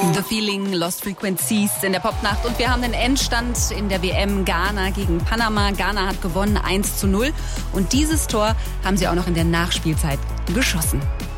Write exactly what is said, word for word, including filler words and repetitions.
The Feeling, Lost Frequencies in der Popnacht. Und wir haben den Endstand in der W M Ghana gegen Panama. Ghana hat gewonnen eins zu null. Und dieses Tor haben sie auch noch in der Nachspielzeit geschossen.